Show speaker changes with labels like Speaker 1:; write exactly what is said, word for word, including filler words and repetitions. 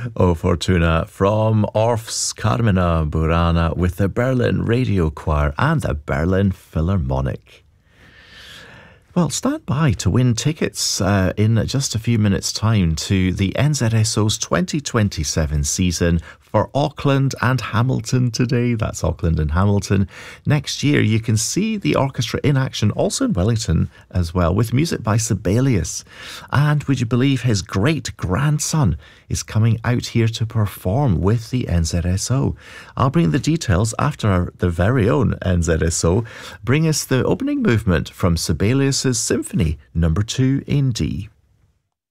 Speaker 1: O Fortuna from Orff's Carmina Burana with the Berlin Radio Choir and the Berlin Philharmonic. Well, stand by to win tickets uh, in just a few minutes' time to the N Z S O's twenty twenty-seven season for Auckland and Hamilton today. That's Auckland and Hamilton. Next year, you can see the orchestra in action, also in Wellington as well, with music by Sibelius. And would you believe his great-grandson is coming out here to perform with the N Z S O? I'll bring the details after the very own N Z S O bring us the opening movement from Sibelius' Symphony number two in D.